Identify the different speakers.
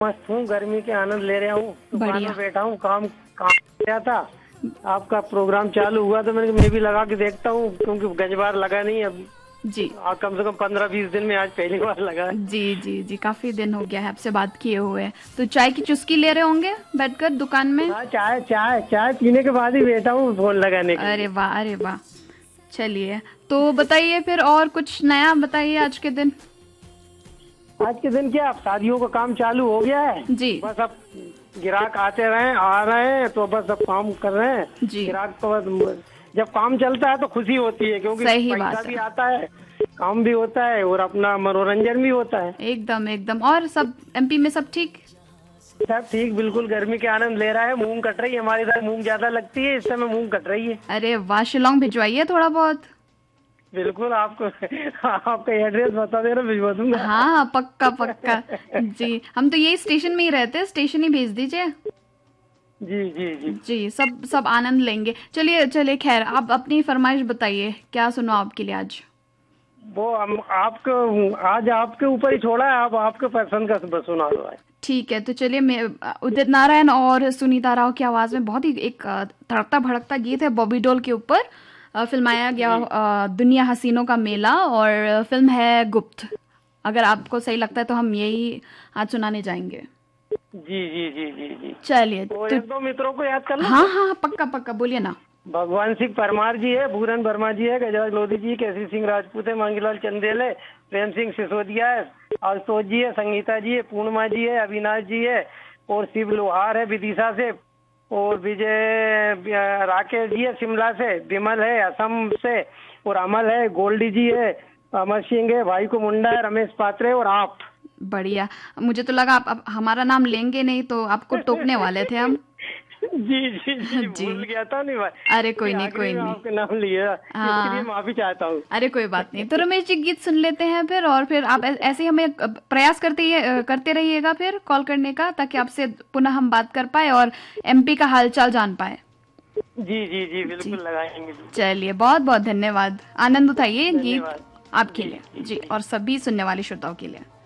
Speaker 1: मस्त हूँ, गर्मी के आनंद ले रहा हूँ। दुकान में बैठा हूँ, काम काम किया था। आपका प्रोग्राम चालू हुआ तो मैं भी लगा के देखता हूँ, क्योंकि गजबार लगा नहीं अब
Speaker 2: जी
Speaker 1: कम से कम 15-20 दिन में आज पहली बार लगा है।
Speaker 2: जी जी जी, काफी दिन हो गया है आपसे बात किए हुए। तो चाय की चुस्की ले रहे होंगे बैठकर दुकान में।
Speaker 1: हाँ, चाय चाय चाय पीने के बाद ही बैठा हूँ फोन लगाने के
Speaker 2: अरे
Speaker 1: लिए।
Speaker 2: वाह, अरे वाह। चलिए, तो बताइए फिर और कुछ नया बताइए आज के दिन।
Speaker 1: आज के दिन क्या, अब शादियों का काम चालू हो गया है।
Speaker 2: जी
Speaker 1: बस अब ग्राहक आते रहे आ रहे हैं, तो बस अब काम कर रहे हैं।
Speaker 2: जी,
Speaker 1: ग्राहक तो बस जब काम चलता है तो खुशी होती है, क्योंकि
Speaker 2: सही
Speaker 1: पैसा
Speaker 2: बात
Speaker 1: भी
Speaker 2: है।
Speaker 1: आता है, काम भी होता है और अपना मनोरंजन भी होता है।
Speaker 2: एकदम एकदम। और सब एमपी में सब ठीक।
Speaker 1: सब ठीक, बिल्कुल गर्मी के आनंद ले रहा है। मूंग कट रही है, हमारे इधर मूंग ज्यादा लगती है, इस समय मूंग कट रही है।
Speaker 2: अरे वाह, शिलोंग भिजवाइए थोड़ा बहुत।
Speaker 1: बिल्कुल, आपको आपका एड्रेस बता देना, भिजवा दूंगा।
Speaker 2: हाँ हाँ, पक्का पक्का। जी, हम तो यही स्टेशन में ही रहते हैं, स्टेशन ही भेज दीजिए।
Speaker 1: जी जी जी।
Speaker 2: जी, सब सब आनंद लेंगे। चलिए चलिए, खैर आप अपनी फरमाइश बताइए, क्या सुनो आपके लिए आज।
Speaker 1: वो हम आपको आज आपके ऊपर ही छोड़ा है, आप आपके पसंद का बस सुना दो आज।
Speaker 2: ठीक है, तो चलिए, मैं उदित नारायण और सुनीता राव की आवाज में बहुत ही एक तड़कता भड़कता गीत है बॉबी डोल के ऊपर फिल्माया गया
Speaker 1: जी
Speaker 2: दुनिया हसीनों का मेला, और फिल्म है गुप्त। अगर आपको सही लगता है तो हम यही आज सुनाने जाएंगे।
Speaker 1: जी जी जी जी जी।
Speaker 2: चलिए
Speaker 1: और
Speaker 2: तो।
Speaker 1: एक दो मित्रों को याद कर लो।
Speaker 2: हाँ हाँ, पक्का पक्का, बोलिए ना।
Speaker 1: भगवान सिंह परमार जी है, भूरन वर्मा जी है, गजराज लोधी जी, केसरी सिंह राजपूत है, मांगीलाल चंदेल है, प्रेम सिंह सिसोदिया है, आशुतोष जी है, संगीता जी है, पूर्णिमा जी है, अविनाश जी है, और शिव लोहार है विदिशा से, और विजय राकेश जी है शिमला से, विमल है असम से, और अमल है, गोल्डी जी है, अमर सिंह है, भाई को मुंडा है, रमेश पात्रे और आप।
Speaker 2: बढ़िया। मुझे तो लगा आप हमारा नाम लेंगे नहीं, तो आपको टोकने वाले थे हम।
Speaker 1: जी जी जी,
Speaker 2: जी।
Speaker 1: भूल गया था नहीं भाई,
Speaker 2: अरे कोई
Speaker 1: इसलिए
Speaker 2: नहीं,
Speaker 1: आखिरी
Speaker 2: कोई
Speaker 1: में
Speaker 2: नहीं।
Speaker 1: आपका नाम लिया, इसके लिए
Speaker 2: हाँ,
Speaker 1: माफी चाहता हूँ।
Speaker 2: अरे कोई बात नहीं। तो रमेश जी, गीत सुन लेते हैं फिर, और फिर आप ऐसे ही हमें प्रयास करते रहिएगा फिर कॉल करने का, ताकि आपसे पुनः हम बात कर पाए और एमपी का हालचाल जान पाए।
Speaker 1: जी जी जी,
Speaker 2: जी,
Speaker 1: बिल्कुल लगाएंगे, बिल्कुल।
Speaker 2: चलिए, बहुत बहुत धन्यवाद। आनंद उठाइए गीत
Speaker 1: धन्यवाद।
Speaker 2: आपके
Speaker 1: जी
Speaker 2: लिए
Speaker 1: जी
Speaker 2: जी,
Speaker 1: जी।
Speaker 2: और सभी सुनने वाले श्रोताओं के लिए।